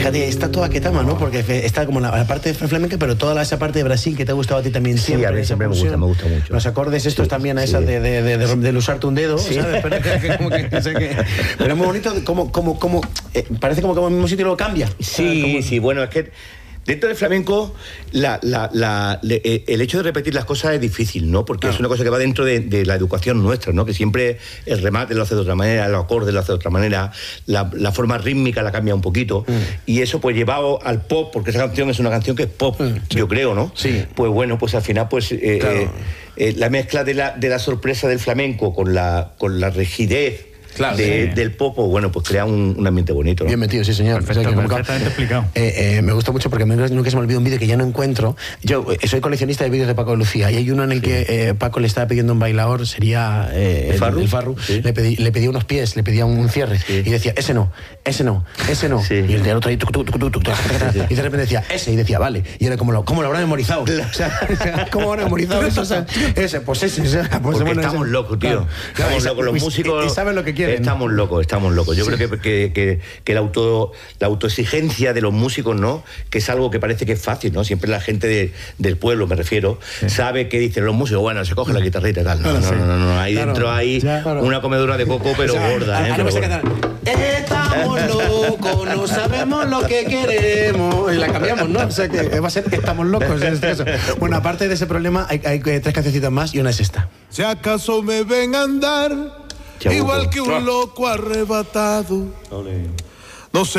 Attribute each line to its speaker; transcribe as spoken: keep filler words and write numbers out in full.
Speaker 1: Fíjate, está toda Ketama, ¿no? Porque está como la, la parte flamenca, pero toda esa parte de Brasil que te ha gustado a ti también siempre.
Speaker 2: Sí, a mí siempre me gusta, me gusta mucho.
Speaker 1: Los acordes estos sí, también a esa sí. de, de, de, de, de usarte un dedo, sí. ¿sabes? Pero, que, como que, o sea que, pero es muy bonito, como, como, como eh, parece como que en el mismo sitio lo cambia.
Speaker 2: Sí, como... sí, bueno, es que dentro del flamenco, la, la, la, le, el hecho de repetir las cosas es difícil, ¿no? Porque claro. es una cosa que va dentro de, de la educación nuestra, ¿no? Que siempre el remate lo hace de otra manera, los acordes lo hace de otra manera, la, la forma rítmica la cambia un poquito. Mm. Y eso, pues, llevado al pop, porque esa canción es una canción que es pop, mm, sí. yo creo, ¿no?
Speaker 1: Sí.
Speaker 2: Pues bueno, pues al final, pues, eh,
Speaker 1: claro.
Speaker 2: eh, eh, la mezcla de la, de la sorpresa del flamenco con la, con la rigidez Claro, de, sí. del pop, bueno, pues crea un, un ambiente bonito, ¿no?
Speaker 1: Bien metido, sí, señor.
Speaker 3: Perfecto,
Speaker 1: o sea,
Speaker 3: perfectamente explicado.
Speaker 1: Eh, eh, me gusta mucho porque nunca se me olvida un vídeo que ya no encuentro. Yo eh, soy coleccionista de vídeos de Paco de Lucía y hay uno en el sí. que eh, Paco le estaba pidiendo un bailador, sería eh,
Speaker 2: el Farru,
Speaker 1: el Farru
Speaker 2: sí.
Speaker 1: le, pedí, le pedía unos pies, le pedía un, un cierre sí. y decía, ese no, ese no, ese no. Sí. Y el de otro ahí, tuc, tuc, tuc, tuc, tuc, sí. y de repente decía, ese, y decía, vale. Y era como, lo, ¿cómo lo habrán memorizado? O sea, ¿cómo habrán memorizado eso? O sea, ese, pues ese. O sea, pues,
Speaker 2: porque
Speaker 1: bueno,
Speaker 2: estamos
Speaker 1: ese.
Speaker 2: locos, tío.
Speaker 1: Claro.
Speaker 2: Estamos
Speaker 1: Claro,
Speaker 2: locos, los
Speaker 1: y,
Speaker 2: músicos.
Speaker 1: Y, y saben lo que quieren.
Speaker 2: Estamos locos, estamos locos. Yo
Speaker 1: sí.
Speaker 2: creo que, que, que, que la, auto, la autoexigencia de los músicos, ¿no? Que es algo que parece que es fácil, ¿no? Siempre la gente de, del pueblo, me refiero, sí. sabe que dicen los músicos, bueno, se coge la guitarrita y tal. No, no, no, no, no, no. Ahí claro. dentro hay ya, claro. una comedura de coco, pero o sea, gorda, ¿eh? Pero gorda.
Speaker 1: Estamos locos, no sabemos lo que queremos. Y la cambiamos, ¿no? O sea que va a ser estamos locos en este caso. Bueno, aparte de ese problema, hay, hay tres cancioncitas más y una es esta.
Speaker 4: Si acaso me ven andar Chabuco. Igual que un loco arrebatado, no sé.